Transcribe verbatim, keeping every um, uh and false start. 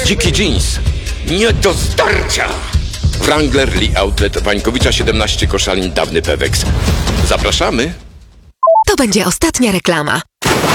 Dziki jeans. Nie do zdarcia. Wrangler Lee Outlet, Wańkowicza siedemnaście, Koszalin, dawny Pewex. Zapraszamy. To będzie ostatnia reklama.